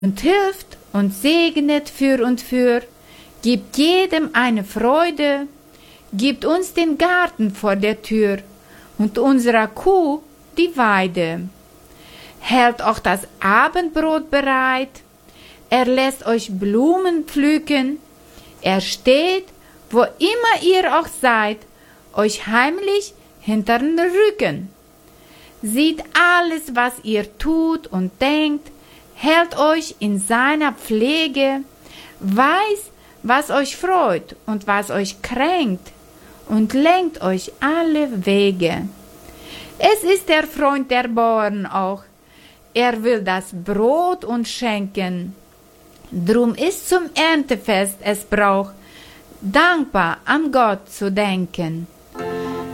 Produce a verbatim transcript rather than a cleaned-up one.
und hilft und segnet für und für, gibt jedem eine Freude, gibt uns den Garten vor der Tür und unserer Kuh die Weide. Hält auch das Abendbrot bereit, er lässt euch Blumen pflücken, er steht, wo immer ihr auch seid, euch heimlich hintern Rücken. Sieht alles, was ihr tut und denkt, hält euch in seiner Pflege, weiß, was euch freut und was euch kränkt und lenkt euch alle Wege. Es ist der Freund der Bauern auch, er will das Brot uns schenken. Drum ist zum Erntefest es Brauch, dankbar an Gott zu denken.